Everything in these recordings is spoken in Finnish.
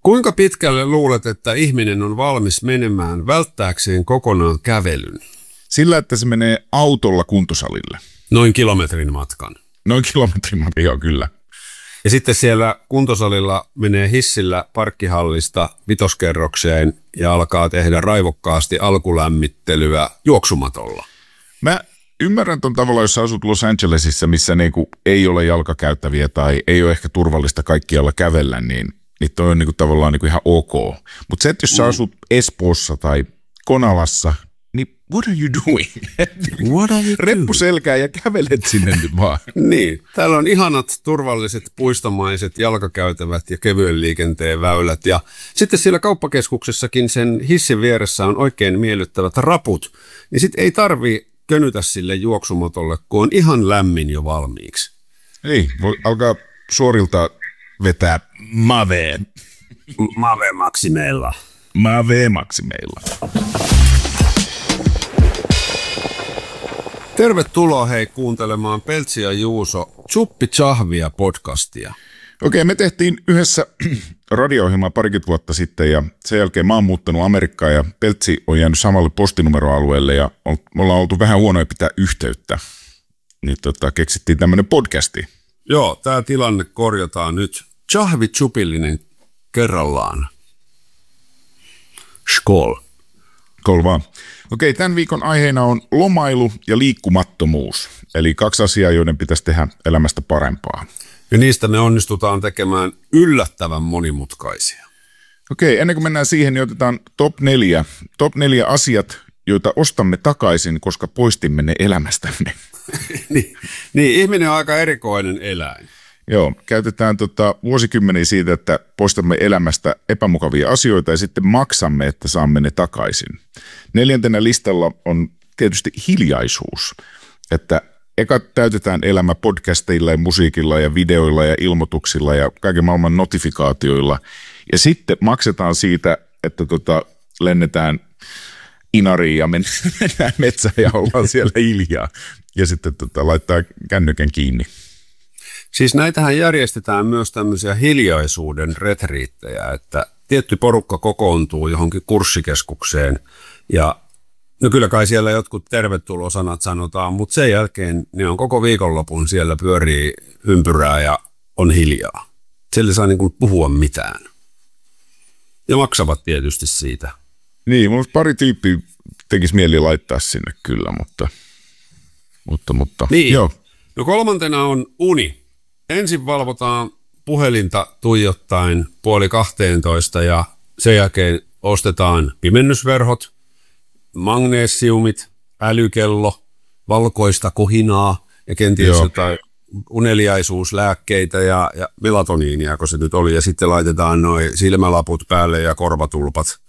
Kuinka pitkälle luulet, että ihminen on valmis menemään välttääkseen kokonaan kävelyn? Sillä, että se menee autolla kuntosalille. Noin kilometrin matkan. Noin kilometrin matkan, joo kyllä. Ja sitten siellä kuntosalilla menee hissillä parkkihallista vitoskerrokseen ja alkaa tehdä raivokkaasti alkulämmittelyä juoksumatolla. Mä ymmärrän ton tavalla, jos sä asut Los Angelesissa, missä niinku ei ole jalkakäyttäviä tai ei ole ehkä turvallista kaikkialla kävellä, niin toi on niinku tavallaan niinku ihan ok. Mutta se, että jos sä asut Espoossa tai Konalassa, niin what are you doing? What are you Reppu selkää ja kävelet sinne nyt vaan. Niin, täällä on ihanat, turvalliset, puistomaiset jalkakäytävät ja kevyen liikenteen väylät. Ja sitten siellä kauppakeskuksessakin sen hissin vieressä on oikein miellyttävät raput. Niin sitten ei tarvii könytä sille juoksumatolle, kun on ihan lämmin jo valmiiksi. Niin, voi alkaa suorilta vetää Maveen. Mave-maksimeilla. Mave-maksimeilla. Tervetuloa hei kuuntelemaan Peltsi ja Juuso Chuppi Chahvia podcastia. Okei, me tehtiin yhdessä radio-ohjelmaa parikymmentä vuotta sitten ja sen jälkeen mä oon muuttanut Amerikkaan ja Peltsi on jäänyt samalle postinumeroalueelle ja me ollaan oltu vähän huonoja pitää yhteyttä. Niin keksittiin tämmönen podcasti. Joo, tää tilanne korjataan nyt. Chahvi Chupillinen kerrallaan. Skål. Skål vaan. Okei, tämän viikon aiheena on lomailu ja liikkumattomuus. Eli 2 asiaa, joiden pitäisi tehdä elämästä parempaa. Ja niistä me onnistutaan tekemään yllättävän monimutkaisia. Okei, ennen kuin mennään siihen, niin otetaan top 4. Top 4 asiat, joita ostamme takaisin, koska poistimme ne elämästämme. niin, ihminen on aika erikoinen eläin. Joo, käytetään vuosikymmeniä siitä, että poistamme elämästä epämukavia asioita ja sitten maksamme, että saamme ne takaisin. 4. listalla on tietysti hiljaisuus, että eka täytetään elämä podcasteilla ja musiikilla ja videoilla ja ilmoituksilla ja kaiken maailman notifikaatioilla. Ja sitten maksetaan siitä, että lennetään Inariin ja mennään metsään ja ollaan siellä hiljaa ja sitten laittaa kännykän kiinni. Siis näitähän järjestetään myös tämmöisiä hiljaisuuden retriittejä, että tietty porukka kokoontuu johonkin kurssikeskukseen ja no kyllä kai siellä jotkut tervetulosanat sanotaan, mutta sen jälkeen ne on koko viikonlopun siellä pyörii ympyrää ja on hiljaa. Siellä ei saa niin kuin puhua mitään. Ja maksavat tietysti siitä. Niin, mulla pari tyyppiä tekisi mieli laittaa sinne kyllä, mutta. Niin. Joo. No 3. on uni. Ensin valvotaan puhelinta tuijottaen 11:30 ja sen jälkeen ostetaan pimennysverhot, magneesiumit, älykello, valkoista kohinaa ja kenties jotain uneliaisuuslääkkeitä ja melatoniinia, kun se nyt oli. Ja sitten laitetaan noi silmälaput päälle ja korvatulpat.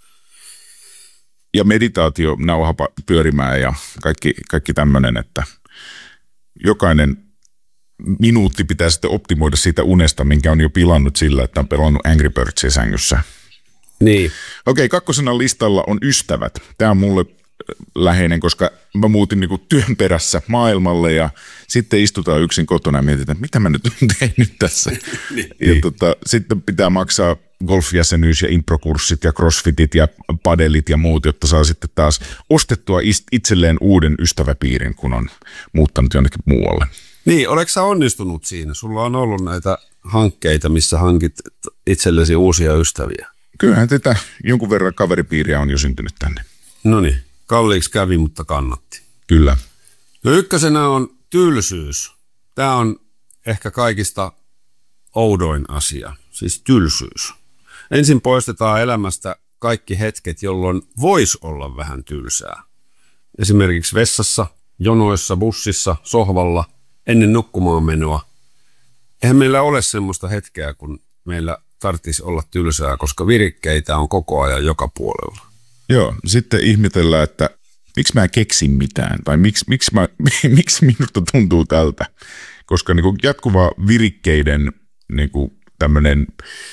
Ja meditaationauha pyörimään ja kaikki tämmöinen, että jokainen minuutti pitää sitten optimoida siitä unesta, minkä on jo pilannut sillä, että on pelannut Angry Birdsia sängyssä. Niin. Okei, 2. listalla on ystävät. Tämä on mulle läheinen, koska mä muutin niinku työn perässä maailmalle ja sitten istutaan yksin kotona ja mietitään, että mitä mä nyt tein nyt tässä. Ja sitten pitää maksaa golfjäsenyys ja improkurssit ja crossfitit ja padelit ja muut, jotta saa sitten taas ostettua itselleen uuden ystäväpiirin, kun on muuttanut jonnekin muualle. Niin, oletko sä onnistunut siinä? Sulla on ollut näitä hankkeita, missä hankit itsellesi uusia ystäviä. Kyllähän tätä jonkun verran kaveripiiriä on jo syntynyt tänne. No niin, kalliiksi kävi, mutta kannatti. Kyllä. No 1. on tylsyys. Tämä on ehkä kaikista oudoin asia, siis tylsyys. Ensin poistetaan elämästä kaikki hetket, jolloin voisi olla vähän tylsää. Esimerkiksi vessassa, jonoissa, bussissa, sohvalla, ennen nukkumaan menoa. Eihän meillä ole semmoista hetkeä, kun meillä tarvitsisi olla tylsää, koska virikkeitä on koko ajan joka puolella. Joo, sitten ihmetellään, että miksi mä en keksi mitään, tai miksi minusta tuntuu tältä. Koska niin kuin jatkuva virikkeiden niin kuin tämmöinen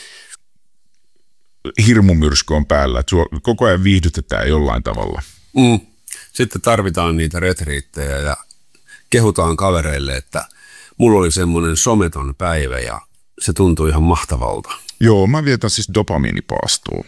hirmumyrsky on päällä, että koko ajan viihdytetään jollain tavalla. Sitten tarvitaan niitä retriittejä ja kehutaan kavereille, että mulla oli semmoinen someton päivä ja se tuntui ihan mahtavalta. Joo, mä vietän siis dopamiinipaastoa.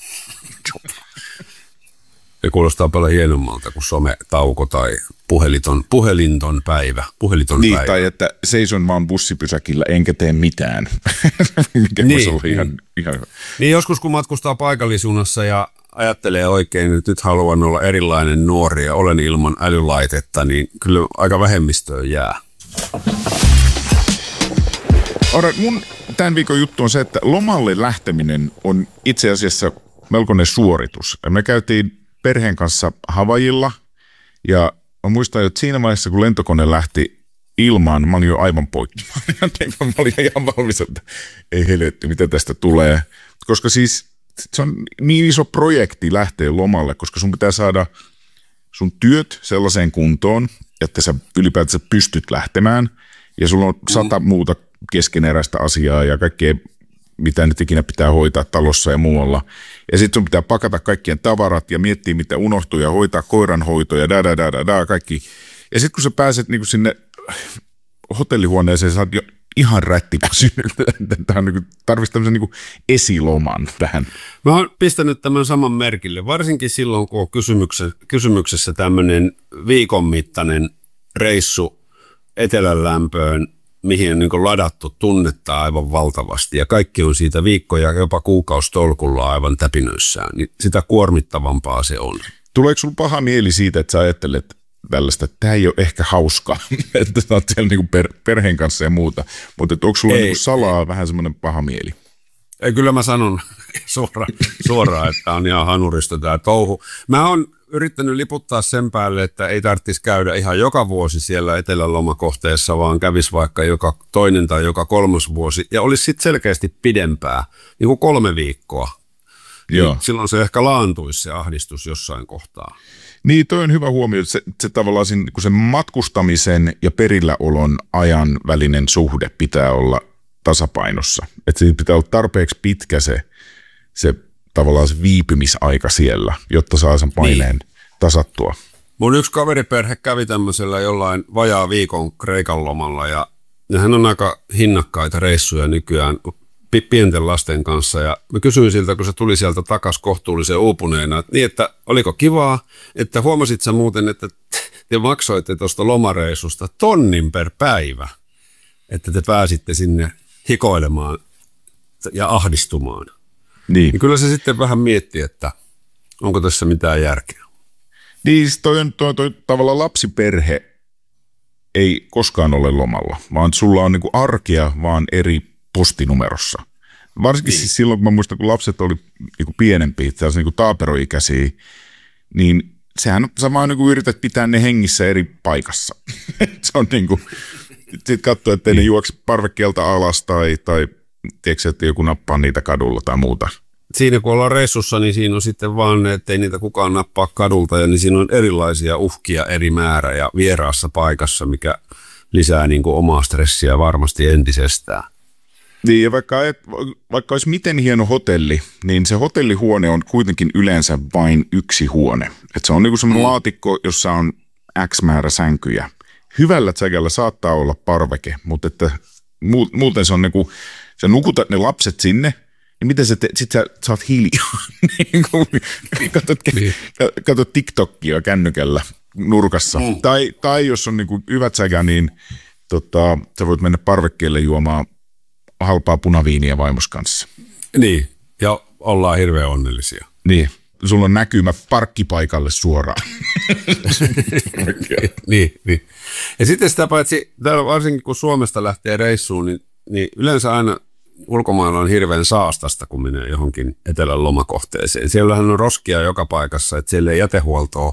Se kuulostaa paljon hienommalta kuin sometauko tai puhelinton päivä. Niin, tai että seison vaan bussipysäkillä enkä tee mitään. Mikä voisi olla ihan... Niin joskus kun matkustaa paikallisjunassa ja ajattelee oikein, että nyt haluan olla erilainen nuori ja olen ilman älylaitetta, niin kyllä aika vähemmistöön jää. Mun tämän viikon juttu on se, että lomalle lähteminen on itse asiassa melkoinen suoritus. Me käytiin perheen kanssa Havaijilla ja mä muistan, että siinä vaiheessa, kun lentokone lähti ilmaan, mä olin jo aivan poikki. Mä olin ihan valmis, että ei helvetti, mitä tästä tulee. Koska siis se on niin iso projekti lähteä lomalle, koska sun pitää saada sun työt sellaiseen kuntoon, että sä ylipäätänsä pystyt lähtemään. Ja sulla on 100 muuta keskeneräistä asiaa ja kaikkea, mitä nyt ikinä pitää hoitaa talossa ja muualla. Ja sitten sun pitää pakata kaikkien tavarat ja miettiä, mitä unohtuu ja hoitaa koiranhoito ja kaikki. Ja sitten kun sä pääset niinku sinne hotellihuoneeseen, sä oot jo ihan rättiväsynyt. Tämä on niinku, tarvitsisi tämmöisen niinku esiloman tähän. Mä oon pistänyt tämän saman merkille, varsinkin silloin, kun on kysymyksessä tämmöinen viikon mittainen reissu etelän lämpöön, mihin on niin ladattu tunnetta aivan valtavasti ja kaikki on siitä viikkoja, jopa kuukausitolkulla aivan täpinöissään, niin sitä kuormittavampaa se on. Tuleeko sinulla paha mieli siitä, että sä ajattelet tällaista, että tämä ei ole ehkä hauska, että sä oot siellä niin perheen kanssa ja muuta, mutta onko sulla niin salaa vähän semmoinen paha mieli? Ei, kyllä mä sanon suoraan, että on ihan hanurista tämä touhu. Mä oon yrittänyt liputtaa sen päälle, että ei tarvitsisi käydä ihan joka vuosi siellä etelälomakohteessa, vaan kävisi vaikka joka toinen tai joka kolmas vuosi, ja olisi sitten selkeästi pidempää, niin kuin 3 viikkoa. Joo. Niin silloin se ehkä laantuisi se ahdistus jossain kohtaa. Niin, toi on hyvä huomio, että se tavallaan kun sen matkustamisen ja perilläolon ajan välinen suhde pitää olla tasapainossa. Että siinä pitää olla tarpeeksi pitkä se tavallaan se viipymisaika siellä, jotta saa sen paineen tasattua. Mun yksi kaveriperhe kävi tämmöisellä jollain vajaa viikon Kreikan lomalla ja hän on aika hinnakkaita reissuja nykyään pienten lasten kanssa ja mä kysyin siltä, kun se tuli sieltä takas kohtuullisen uupuneena, että oliko kivaa, että huomasit sä muuten, että te maksoitte tuosta lomareissusta 1,000 per päivä, että te pääsitte sinne hikoilemaan ja ahdistumaan. Niin. Kyllä se sitten vähän miettii, että onko tässä mitään järkeä. Niin, toi tavallaan lapsiperhe ei koskaan ole lomalla, vaan sulla on niinku arkea vaan eri postinumerossa. Varsinkin siis silloin, kun mä muistan, kun lapset oli niinku pienempiä, niinku taaperoikäisiä, niin sehän sä vaan niinku yrität pitää ne hengissä eri paikassa. Se on niinku, sit katsoo, ettei ne juoksi parvekkeelta alas tai tiedätkö, että joku nappaa niitä kadulla tai muuta. Siinä kun ollaan reissussa, niin siinä on sitten vaan, ettei niitä kukaan nappaa kadulta, ja niin siinä on erilaisia uhkia eri määrä ja vieraassa paikassa, mikä lisää niin kuin omaa stressiä varmasti entisestään. Niin, ja vaikka olisi miten hieno hotelli, niin se hotellihuone on kuitenkin yleensä vain yksi huone. Et se on niin kuin semmoinen laatikko, jossa on X määrä sänkyjä. Hyvällä tsäkällä saattaa olla parveke, mutta että muuten se on niin kuin, sä nukutat ne lapset sinne, niin miten sit sä oot hiljaa. Katsot TikTokia kännykällä nurkassa. Tai jos on niinku hyvät säkä, niin sä voit mennä parvekkeelle juomaan halpaa punaviiniä vaimos kanssa. Niin, ja ollaan hirveän onnellisia. Niin, sulla on näkymä parkkipaikalle suoraan. niin. Ja sitten sitä paitsi, varsinkin kun Suomesta lähtee reissuun, niin yleensä aina ulkomailla on hirveän saastasta, kun menee johonkin etelän lomakohteeseen. Siellähän on roskia joka paikassa, että siellä ei jätehuoltoa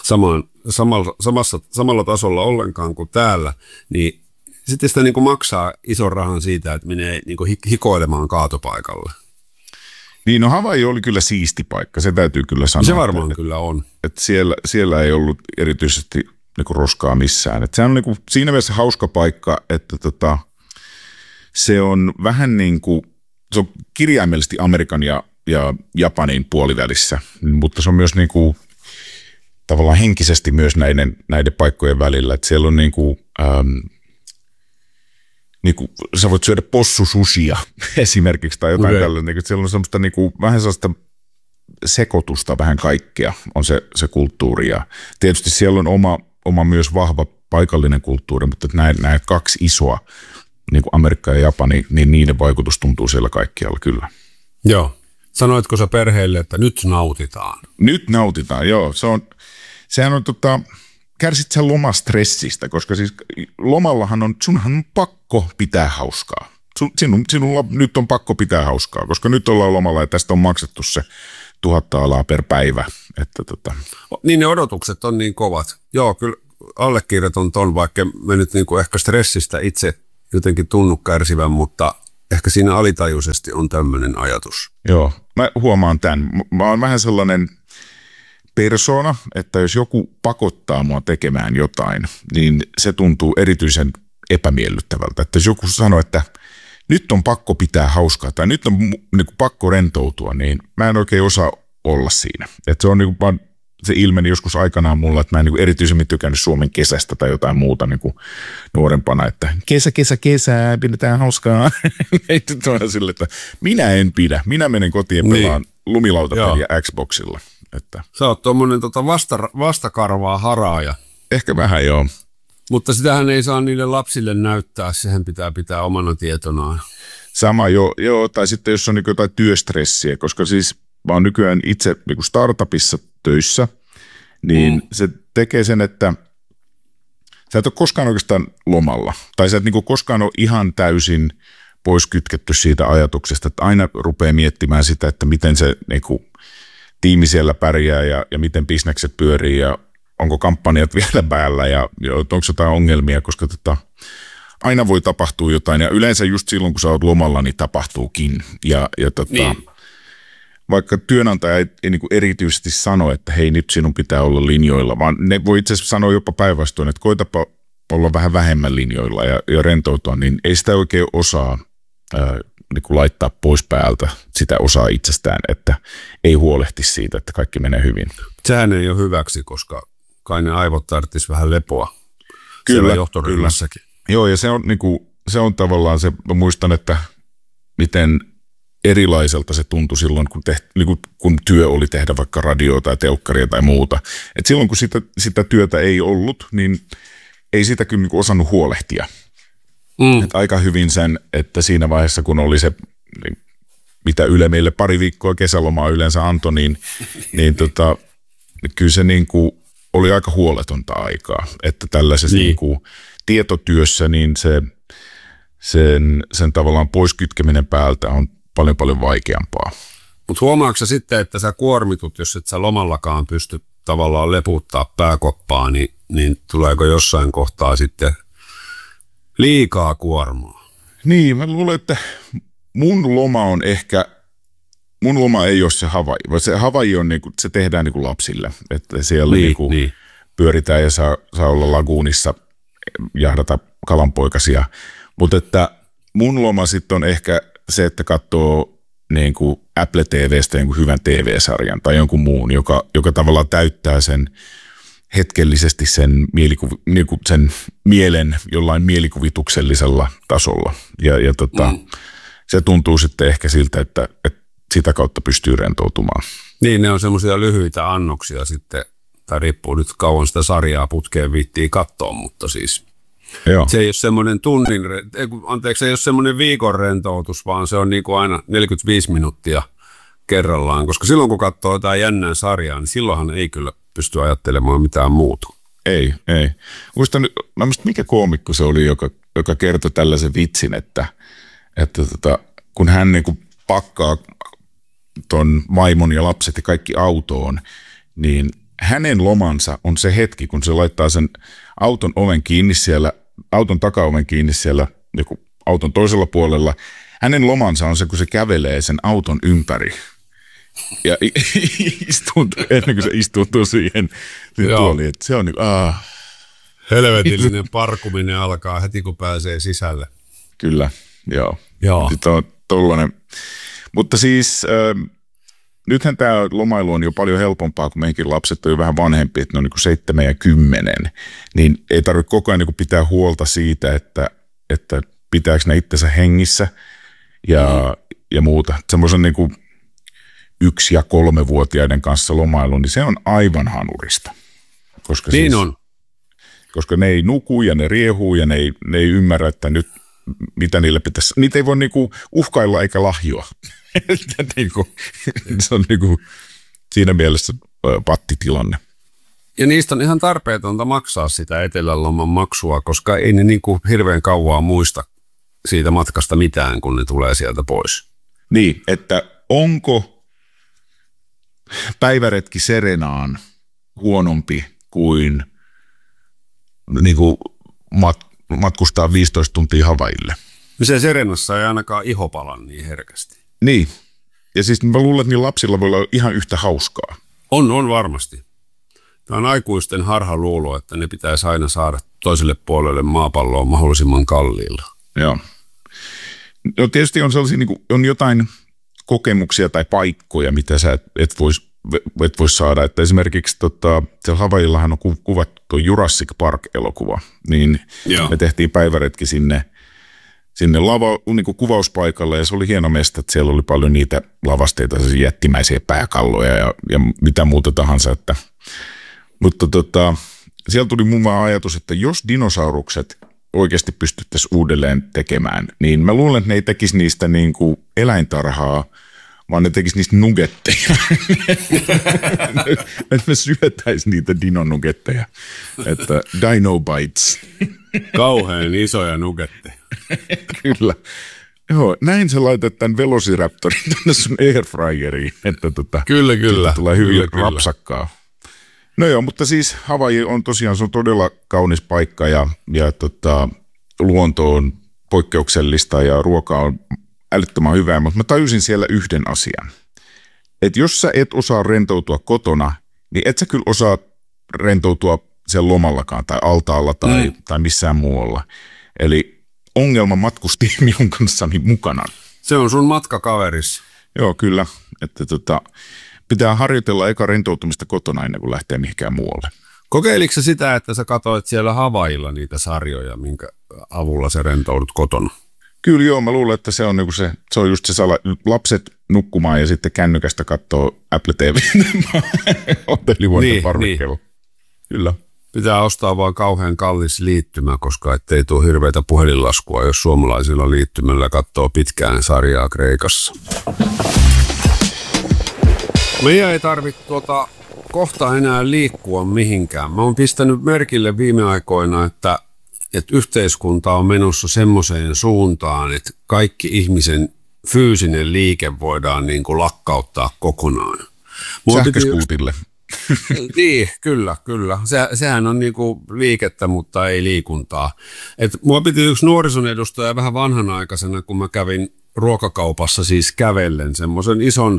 samalla tasolla ollenkaan kuin täällä, niin sitten sitä niin kuin maksaa ison rahan siitä, että menee niin kuin hikoilemaan kaatopaikalle. Niin, no Havaiji oli kyllä siisti paikka, se täytyy kyllä sanoa. Se varmaan kyllä on. Että siellä ei ollut erityisesti niin kuin roskaa missään. Että se on niin kuin siinä mielessä hauska paikka, että se on vähän niin kuin, se on kirjaimellisesti Amerikan ja Japanin puolivälissä, mutta se on myös niin kuin, tavallaan henkisesti myös näiden paikkojen välillä. Että siellä on niin kuin, niin kuin, sä voit syödä possusushia esimerkiksi tai jotain tällaista. Niin siellä on semmoista niin kuin, vähän sellaista sekoitusta vähän kaikkea on se kulttuuri. Ja tietysti siellä on oma myös vahva paikallinen kulttuuri, mutta nämä kaksi isoa, niin kuin Amerikka ja Japani, niin niiden vaikutus tuntuu siellä kaikkialla kyllä. Joo. Sanoitko sä perheelle, että nyt nautitaan? Nyt nautitaan, joo. Sehän on kärsit sä lomastressistä, koska siis lomallahan sunhan on pakko pitää hauskaa. Sinulla nyt on pakko pitää hauskaa, koska nyt ollaan lomalla ja tästä on maksettu se 1000 alaa per päivä. Niin ne odotukset on niin kovat. Joo, kyllä allekirjoitan ton, vaikka me nyt niin kuin ehkä stressistä itse jotenkin tunnu kärsivän, mutta ehkä siinä alitajuisesti on tämmöinen ajatus. Joo, mä huomaan tämän. Mä oon vähän sellainen persona, että jos joku pakottaa mua tekemään jotain, niin se tuntuu erityisen epämiellyttävältä. Että jos joku sanoo, että nyt on pakko pitää hauskaa tai nyt on niin kuin pakko rentoutua, niin mä en oikein osaa olla siinä. Että se on niin kuin vaan, se ilmeni joskus aikanaan mulla, että mä en niin kuin erityisemmin tykännyt Suomen kesästä tai jotain muuta niin kuin nuorempana, että kesä, pidetään hauskaa. Sille, että minä en pidä, minä menen kotiin ja pelaan lumilautapeliä Xboxilla. Että. Sä oot tuommoinen vastakarvaa haraaja. Ehkä vähän joo. Mutta sitähän ei saa niille lapsille näyttää, sehän pitää omana tietonaan. Sama joo, tai sitten jos on niin jotain työstressiä, koska siis mä oon nykyään itse niin startupissa töissä, niin se tekee sen, että sä et ole koskaan oikeastaan lomalla, tai sä et niin koskaan ole ihan täysin pois kytketty siitä ajatuksesta, että aina rupeaa miettimään sitä, että miten se niin tiimi siellä pärjää ja miten bisnekset pyörii ja onko kampanjat vielä päällä ja onko jotain ongelmia, koska aina voi tapahtua jotain ja yleensä just silloin, kun sä oot lomalla, niin tapahtuukin. Niin. Vaikka työnantaja ei niin kuin erityisesti sano, että hei nyt sinun pitää olla linjoilla, vaan ne voi itse asiassa sanoa jopa päinvastoin, että koitapa olla vähän vähemmän linjoilla ja rentoutua, niin ei sitä oikein osaa niin kuin laittaa pois päältä sitä osaa itsestään, että ei huolehti siitä, että kaikki menee hyvin. Sehän ei ole hyväksi, koska kai ne aivot tarvitsisi vähän lepoa. Kyllä, johtoryhmässäkin. Joo, ja se on tavallaan se, mä muistan, että miten erilaiselta se tuntui silloin, kun työ oli tehdä vaikka radioa tai telkkaria tai muuta. Et silloin, kun sitä työtä ei ollut, niin ei sitä kyllä niin osannut huolehtia. Et aika hyvin sen, että siinä vaiheessa, kun oli se, mitä Yle meille pari viikkoa kesälomaa yleensä antoi, niin kyllä se niin kuin oli aika huoletonta aikaa. Että tällaisessa niin kuin tietotyössä niin sen tavallaan poiskytkeminen päältä on paljon paljon vaikeampaa. Mutta huomaatko sä sitten, että sä kuormitut, jos et sä lomallakaan pysty tavallaan leputtaa pääkoppaa, niin tuleeko jossain kohtaa sitten liikaa kuormaa? Niin, mä luulen, että mun loma ei ole se Havaii, vaan se Havaii on niinku, se tehdään niinku lapsille, että siellä pyöritään ja saa olla laguunissa, jahdata kalanpoikasia, mutta että mun loma sitten on ehkä se, että katsoo niinku Apple TV:stä jonkun hyvän TV-sarjan tai jonkun muun, joka tavallaan täyttää sen hetkellisesti sen mielen jollain mielikuvituksellisella tasolla. Se tuntuu sitten ehkä siltä, että sitä kautta pystyy rentoutumaan. Niin, ne on semmoisia lyhyitä annoksia sitten, tai riippuu nyt kauan sitä sarjaa putkeen viittiin katsoa, mutta siis joo. Se ei ole semmoinen se ei ole semmoinen viikon rentoutus, vaan se on niin kuin aina 45 minuuttia kerrallaan, koska silloin kun katsoo jotain jännää sarjaa, niin silloinhan ei kyllä pysty ajattelemaan mitään muuta. Ei. Muistan, mikä koomikko se oli, joka kertoi tällaisen vitsin, että kun hän niin kuin pakkaa ton vaimon ja lapset ja kaikki autoon, niin hänen lomansa on se hetki, kun se laittaa sen auton oven kiinni siellä, auton takaoven kiinni siellä joku auton toisella puolella. Hänen lomansa on se, kun se kävelee sen auton ympäri. Ja ennen kuin se istuutuu siihen tuoliin, että se on niin helvetillinen parkuminen alkaa heti, kun pääsee sisälle. Kyllä, joo. Sitten on tollainen. Mutta siis nythän tämä lomailu on jo paljon helpompaa, kun meidänkin lapset on jo vähän vanhempi, että ne on niin kuin 7 ja 10, niin ei tarvitse koko ajan niin kuin pitää huolta siitä, että pitääkö ne itsensä hengissä ja muuta. Semmoisen niin kuin 1- ja 3-vuotiaiden kanssa lomailu, niin se on aivan hanurista. Koska niin siis, on. Koska ne ei nuku ja ne riehuu ja ne ei ymmärrä, että nyt mitä niille pitäisi. Niitä ei voi niinku uhkailla eikä lahjoa. Se on niinku siinä mielessä pattitilanne. Ja niistä on ihan tarpeetonta maksaa sitä eteläloman maksua, koska ei ne niinku hirveän kauaa muista siitä matkasta mitään, kun ne tulee sieltä pois. Niin, että onko päiväretki Serenaan huonompi kuin niinku matkustaa 15 tuntia Havaille? Se Serenassa ei ainakaan iho pala niin herkästi. Niin, ja siis mä luulen, että niin lapsilla voi olla ihan yhtä hauskaa. On varmasti. Tämä on aikuisten harhaluulo, että ne pitäisi aina saada toiselle puolelle maapalloa mahdollisimman kalliilla. Joo. No tietysti on sellaisia, niin kuin, on jotain kokemuksia tai paikkoja, mitä sä et vois saada. Että esimerkiksi siellä Havaillahan on kuvattu tuo Jurassic Park-elokuva, niin Joo. me tehtiin päiväretki sinne niin kuin kuvauspaikalle, ja se oli hieno mesta, että siellä oli paljon niitä lavasteita, jättimäisiä pääkalloja ja mitä muuta tahansa. Mutta siellä tuli mun vaan ajatus, että jos dinosaurukset oikeasti pystyttäisiin uudelleen tekemään, niin mä luulen, että ne ei tekisi niistä niin kuin eläintarhaa, vaan ne tekisi niistä nugetteja. Että me syötäisiin niitä dinonugetteja. Että Dino Bites. Kauhean isoja nugetteja. Kyllä. Joo, näin sä laitat tämän Velociraptorin tänne sun airfryeriin, että Kyllä. tulee hyvin rapsakkaa. No joo, mutta siis Havaiji on tosiaan, se on todella kaunis paikka ja luonto on poikkeuksellista ja ruoka on älyttömän hyvää, mutta mä tajusin siellä yhden asian. Että jos sä et osaa rentoutua kotona, niin et sä kyllä osaa rentoutua siellä lomallakaan tai altaalla tai missään muualla. Eli ongelma matkusti minun kanssani mukana. Se on sun matkakaverissa. Joo, kyllä. Että pitää harjoitella eka rentoutumista kotona ennen kuin lähtee mihinkään muualle. Kokeilitko sitä, että sä katsoit siellä Havailla niitä sarjoja, minkä avulla sä rentoudut kotona? Kyllä joo, mä luulen, että se on, niinku se on just se lapset nukkumaan ja sitten kännykästä katsoo Apple TV hotellivuoden parvekkeella. Niin. Kyllä. Pitää ostaa vaan kauhean kallis liittymä, koska ettei tule hirveätä puhelinlaskua, jos suomalaisilla liittymällä katsoo pitkään sarjaa Kreikassa. Meidän ei tarvitse kohta enää liikkua mihinkään. Mä oon pistänyt merkille viime aikoina, että yhteiskunta on menossa semmoiseen suuntaan, että kaikki ihmisen fyysinen liike voidaan niin kuin lakkauttaa kokonaan. Sähköskuutille. Niin, kyllä. Sehän on niin kuin liikettä, mutta ei liikuntaa. Mua piti yksi nuorison edustaja vähän vanhanaikaisena, kun mä kävin ruokakaupassa siis kävellen semmoisen ison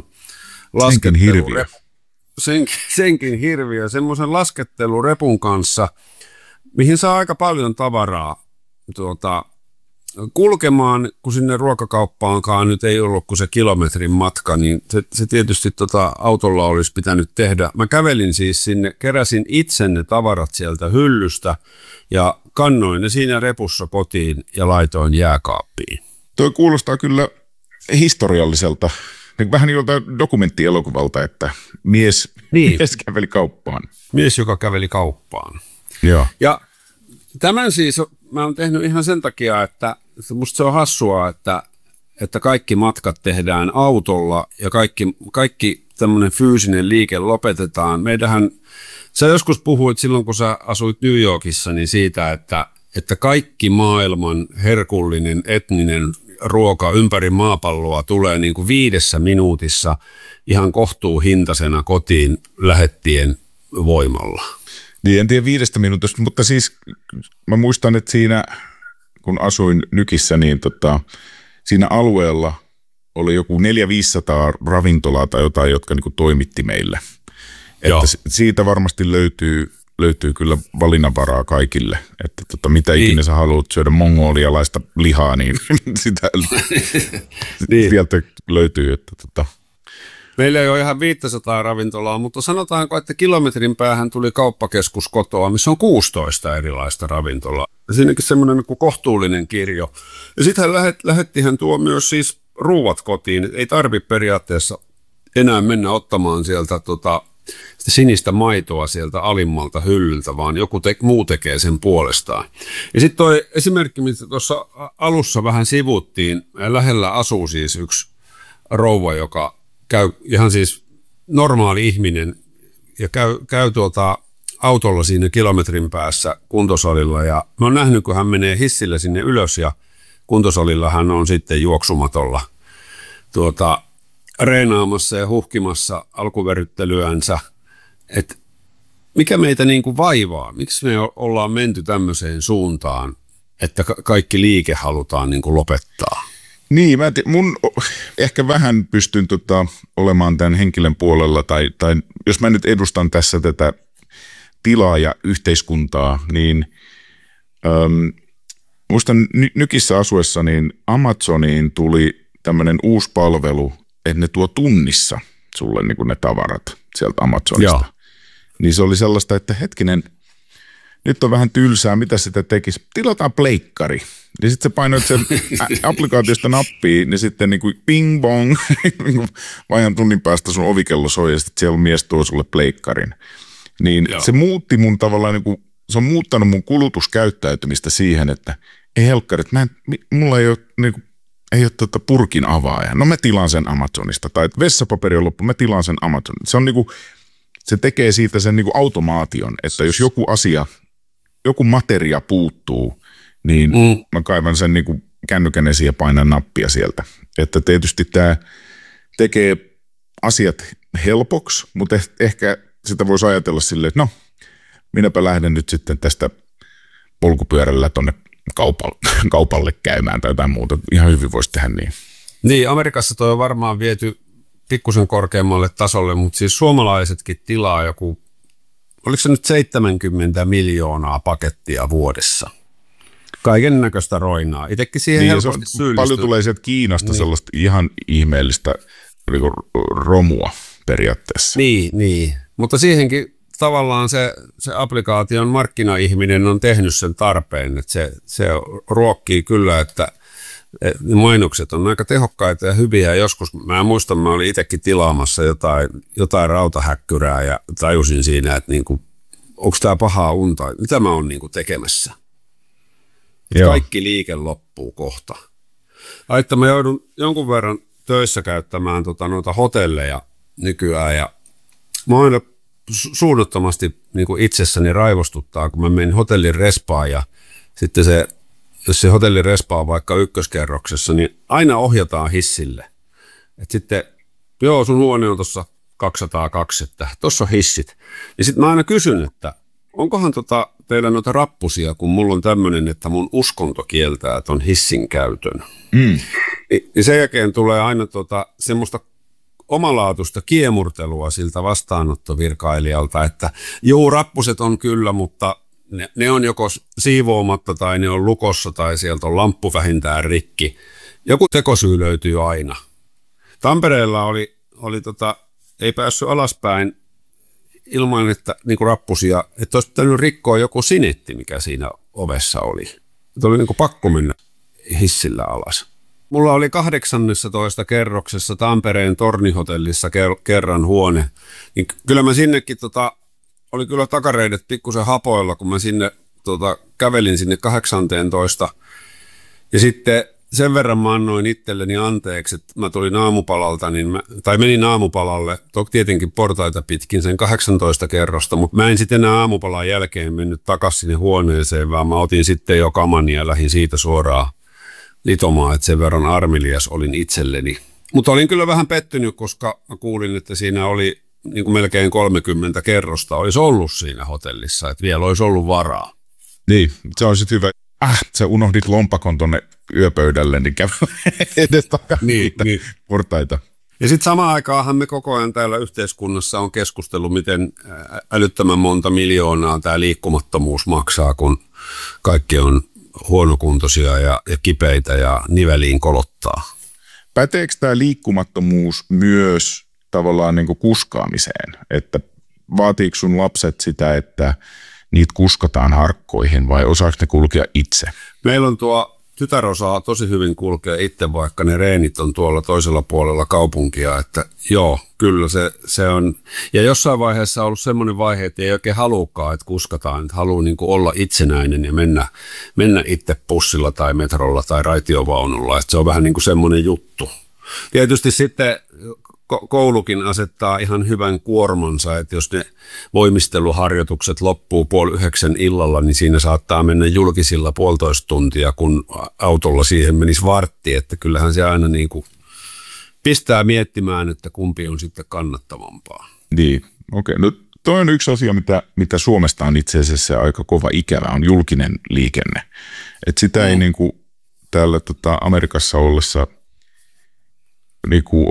senkin hirviö, semmoisen laskettelurepun kanssa, mihin saa aika paljon tavaraa kulkemaan, kun sinne ruokakauppaankaan nyt ei ollut kuin se kilometrin matka, niin se tietysti autolla olisi pitänyt tehdä. Mä kävelin siis sinne, keräsin itse ne tavarat sieltä hyllystä ja kannoin ne siinä repussa kotiin ja laitoin jääkaappiin. Tuo kuulostaa kyllä historialliselta. Vähän joltain dokumenttielokuvalta, että mies käveli kauppaan. Mies, joka käveli kauppaan. Joo. Ja tämän siis mä oon tehnyt ihan sen takia, että musta se on hassua, että kaikki matkat tehdään autolla ja kaikki tämmöinen fyysinen liike lopetetaan. Sä joskus puhuit silloin, kun sä asuit New Yorkissa, niin siitä, että kaikki maailman herkullinen etninen ruoka ympäri maapalloa tulee niin kuin 5 minuutissa ihan kohtuuhintaisena kotiin lähettien voimalla. Niin, en tiedä 5 minuutista, mutta siis mä muistan, että siinä kun asuin Nykissä, niin siinä alueella oli joku 400-500 ravintolaa tai jotain, jotka niin kuin toimitti meille. Että siitä varmasti löytyy kyllä valinnanvaraa kaikille, että mitä ikinä sä haluat syödä mongolialaista lihaa, niin sitä sieltä löytyy. Meillä ei ole ihan 500 ravintolaa, mutta sanotaanko, että kilometrin päähän tuli kauppakeskus kotoa, missä on 16 erilaista ravintolaa. Siinäkin semmoinen niin kuin kohtuullinen kirjo. Ja sitten lähettihän tuo myös siis ruuat kotiin. Ei tarvitse periaatteessa enää mennä ottamaan sieltä sinistä maitoa sieltä alimmalta hyllyltä, vaan joku muu tekee sen puolestaan. Ja sitten toi esimerkki, mitä tuossa alussa vähän sivuttiin, lähellä asuu siis yksi rouva, joka käy ihan siis normaali ihminen ja käy autolla siinä kilometrin päässä kuntosalilla. Ja mä oon nähnyt, kun hän menee hissillä sinne ylös ja kuntosalilla hän on sitten juoksumatolla reenaamassa ja huhkimassa alkuveryttelyänsä. Et mikä meitä niin kuin vaivaa? Miksi me ollaan menty tämmöiseen suuntaan, että kaikki liike halutaan niin kuin lopettaa? Niin, ehkä vähän pystyn olemaan tämän henkilön puolella, tai jos mä nyt edustan tässä tätä tilaa ja yhteiskuntaa, niin muistan nykissä asuessa, niin Amazoniin tuli tämmöinen uusi palvelu, että ne tuo tunnissa sulle niin kuin ne tavarat sieltä Amazonista. Joo. Niin se oli sellaista, että hetkinen, nyt on vähän tylsää, mitä sitä tekisi. Tilataan pleikkari. Niin sitten sä painoit sen applikaatiosta nappiin, niin sitten niin kuin ping bong, vajan tunnin päästä sun ovikello soi ja sitten siellä mies tuo sulle pleikkarin. Niin se muutti mun tavallaan, niin kuin, se on muuttanut mun kulutuskäyttäytymistä siihen, että ei helkkarit, mulla ei ole, niin kuin, ei ole purkin avaaja. No mä tilaan sen Amazonista. Tai vessapaperi on loppu, mä tilaan sen Amazonista. Se on niin kuin, se tekee siitä sen niin kuin automaation, että jos joku asia, joku materia puuttuu, niin mä kaivan sen niin kuin kännykän esiin ja painan nappia sieltä. Että tietysti tämä tekee asiat helpoksi, mutta ehkä sitä voisi ajatella silleen, että no, minäpä lähden nyt sitten tästä polkupyörällä tuonne kaupalle käymään tai jotain muuta. Ihan hyvin voisi tehdä niin. Niin, Amerikassa toi on varmaan viety pikkusen korkeammalle tasolle, mutta siis suomalaisetkin tilaa joku, oliko se nyt 70 miljoonaa pakettia vuodessa? Kaiken näköistä roinaa. Itsekin siihen niin, helposti syyllistyy. Paljon tulee sieltä Kiinasta niin. Sellaista ihan ihmeellistä romua periaatteessa. Niin. Mutta siihenkin tavallaan se applikaation markkinaihminen on tehnyt sen tarpeen, että se ruokkii kyllä, että mainokset on aika tehokkaita ja hyviä. Joskus mä muistan, mä olin itsekin tilaamassa jotain rautahäkkyrää ja tajusin siinä, että niinku, onko tämä pahaa unta, mitä mä oon niinku tekemässä. Kaikki liike loppuu kohta. Että mä joudun jonkun verran töissä käyttämään noita hotelleja nykyään ja mä aina suunnattomasti niinku itsessäni raivostuttaa, kun mä menin hotellin respaan ja sitten jos se hotellin respa on vaikka ykköskerroksessa, niin aina ohjataan hissille. Että sitten, sun huone on tuossa 202, että tuossa on hissit. Ja sitten mä aina kysyn, että onkohan teillä noita rappusia, kun mulla on tämmöinen, että mun uskonto kieltää ton hissin käytön. Niin sen jälkeen tulee aina semmoista omalaatuista kiemurtelua siltä vastaanottovirkailijalta, että rappuset on kyllä, mutta ne on joko siivoamatta tai ne on lukossa tai sieltä on lamppu vähintään rikki. Joku tekosyy löytyy aina. Tampereella oli ei päässyt alaspäin ilman, että niin rappusia, että olisi pitänyt rikkoa joku sinetti, mikä siinä ovessa oli. Että oli niin pakko mennä hissillä alas. Mulla oli 18 kerroksessa Tampereen Tornihotellissa kerran huone. Niin kyllä mä sinnekin oli kyllä takareidet pikkusen hapoilla, kun mä sinne kävelin sinne 18. Ja sitten sen verran mä annoin itselleni anteeksi, että mä tulin aamupalalta, menin aamupalalle, toki tietenkin portaita pitkin sen 18 kerrosta, mutta mä en sitten enää aamupalan jälkeen mennyt takaisin sinne huoneeseen, vaan mä otin sitten jo kamani ja lähdin siitä suoraan litomaan, että sen verran armilias olin itselleni. Mutta olin kyllä vähän pettynyt, koska mä kuulin, että siinä oli niin kuin melkein 30 kerrosta olisi ollut siinä hotellissa, että vielä olisi ollut varaa. Niin, se on sitten hyvä. Sä unohdit lompakon tonne yöpöydälle, niin käy edes niin. portaita. Ja sitten samaan aikaanhan me koko ajan täällä yhteiskunnassa on keskustellut, miten älyttömän monta miljoonaa tämä liikkumattomuus maksaa, kun kaikki on huonokuntoisia ja kipeitä ja niveliin kolottaa. Päteekö tämä liikkumattomuus myös tavallaan niin kuin kuskaamiseen, että vaatiiko sun lapset sitä, että niitä kuskataan harkkoihin vai osaako ne kulkea itse? Meillä on tytär osaa tosi hyvin kulkea itse, vaikka ne reenit on tuolla toisella puolella kaupunkia, että joo, kyllä se on. Ja jossain vaiheessa on ollut semmoinen vaihe, että ei oikein halukaan, että kuskataan, että haluaa niin kuin olla itsenäinen ja mennä itse bussilla tai metrolla tai raitiovaunulla, että se on vähän niin kuin semmoinen juttu. Tietysti sitten koulukin asettaa ihan hyvän kuormansa, että jos ne voimisteluharjoitukset loppuu 8:30 illalla, niin siinä saattaa mennä julkisilla 1,5 tuntia, kun autolla siihen menisi vartti, että kyllähän se aina niin kuin pistää miettimään, että kumpi on sitten kannattavampaa. Niin, okei. No toi on yksi asia, mitä Suomesta on itse asiassa aika kova ikävä, on julkinen liikenne. Että sitä ei niin kuin täällä Amerikassa ollessa niin kuin